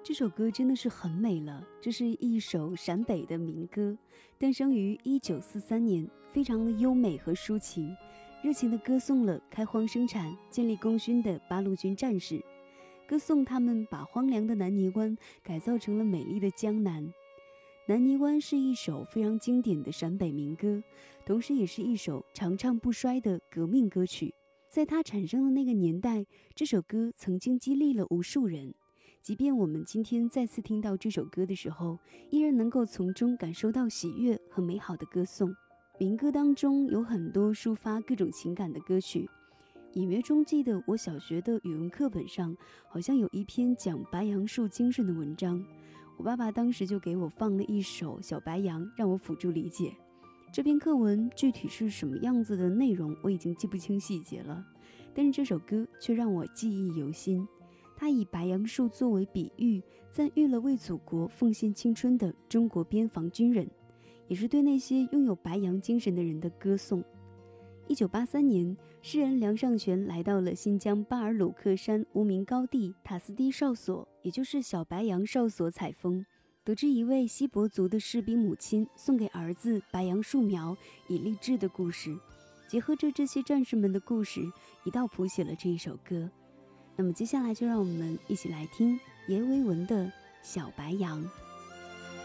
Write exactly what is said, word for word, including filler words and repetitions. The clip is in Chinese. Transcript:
这首歌真的是很美了，这是一首陕北的民歌，诞生于一九四三年，非常的优美和抒情，热情地歌颂了开荒生产、建立功勋的八路军战士，歌颂他们把荒凉的南泥湾改造成了美丽的江南。南泥湾是一首非常经典的陕北民歌，同时也是一首长唱不衰的革命歌曲。在它产生的那个年代，这首歌曾经激励了无数人。即便我们今天再次听到这首歌的时候，依然能够从中感受到喜悦和美好的歌颂。民歌当中有很多抒发各种情感的歌曲，隐约中记得我小学的语文课本上好像有一篇讲白杨树精神的文章，我爸爸当时就给我放了一首《小白杨》，让我辅助理解。这篇课文具体是什么样子的内容我已经记不清细节了，但是这首歌却让我记忆犹新。它以白杨树作为比喻，赞誉了为祖国奉献青春的中国边防军人，也是对那些拥有白杨精神的人的歌颂。一九八三年，诗人梁尚全来到了新疆巴尔鲁克山无名高地塔斯蒂哨所，也就是小白杨哨所采风，得知一位锡伯族的士兵母亲送给儿子白杨树苗以励志的故事，结合着这些战士们的故事，一道谱写了这一首歌。那么接下来就让我们一起来听阎维文的《小白杨》。